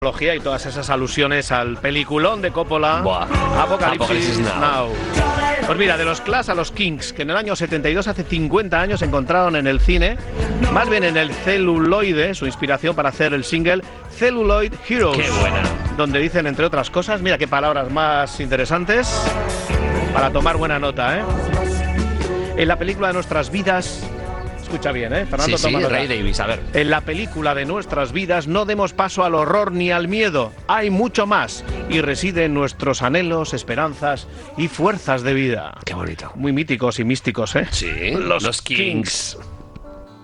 Y todas esas alusiones al peliculón de Coppola, Buah. Apocalipsis Now. Pues mira, de los Clash a los Kings, que en el año 72, hace 50 años, encontraron en el cine, más bien en el celuloide, su inspiración para hacer el single Celluloid Heroes. ¡Qué buena! Donde dicen, entre otras cosas, mira qué palabras más interesantes, para tomar buena nota, ¿eh? En la película de nuestras vidas... Escucha bien, Fernando, Sí, toma nota. Ray Davis, a ver. En la película de nuestras vidas no demos paso al horror ni al miedo. Hay mucho más y reside en nuestros anhelos, esperanzas y fuerzas de vida. Qué bonito. Muy míticos y místicos, ¿eh? Sí, Los Kings.